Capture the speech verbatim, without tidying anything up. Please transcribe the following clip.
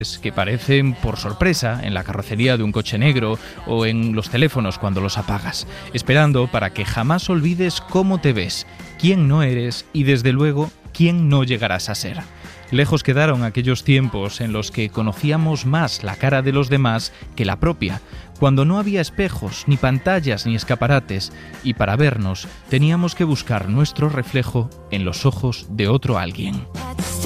que parecen por sorpresa en la carrocería de un coche negro o en los teléfonos cuando los apagas, esperando para que jamás olvides cómo te ves, quién no eres y desde luego quién no llegarás a ser. Lejos quedaron aquellos tiempos en los que conocíamos más la cara de los demás que la propia, cuando no había espejos, ni pantallas, ni escaparates, y para vernos teníamos que buscar nuestro reflejo en los ojos de otro alguien.